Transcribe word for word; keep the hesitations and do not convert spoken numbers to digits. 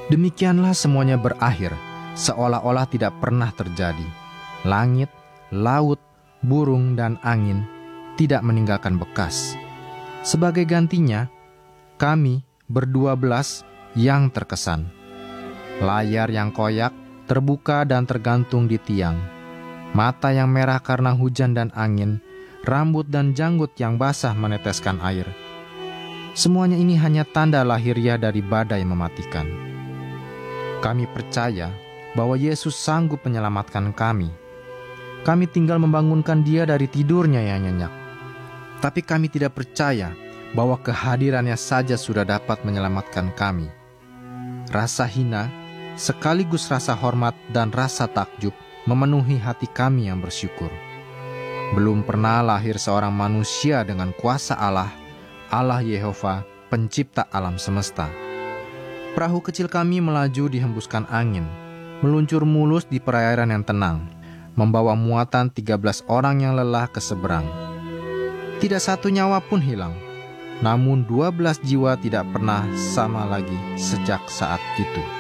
Demikianlah semuanya berakhir, seolah-olah tidak pernah terjadi. Langit, laut, burung, dan angin tidak meninggalkan bekas. Sebagai gantinya, kami berdua belas yang terkesan. Layar yang koyak terbuka dan tergantung di tiang. Mata yang merah karena hujan dan angin, rambut dan janggut yang basah meneteskan air. Semuanya ini hanya tanda lahiriah dari badai mematikan. Kami percaya bahwa Yesus sanggup menyelamatkan kami. Kami tinggal membangunkan Dia dari tidurnya yang nyenyak. Tapi kami tidak percaya bahwa kehadirannya saja sudah dapat menyelamatkan kami. Rasa hina, sekaligus rasa hormat dan rasa takjub memenuhi hati kami yang bersyukur. Belum pernah lahir seorang manusia dengan kuasa Allah, Allah Yehova, pencipta alam semesta. Perahu kecil kami melaju dihembuskan angin, meluncur mulus di perairan yang tenang, membawa muatan tiga belas orang yang lelah ke seberang. Tidak satu nyawa pun hilang, namun dua belas jiwa tidak pernah sama lagi sejak saat itu.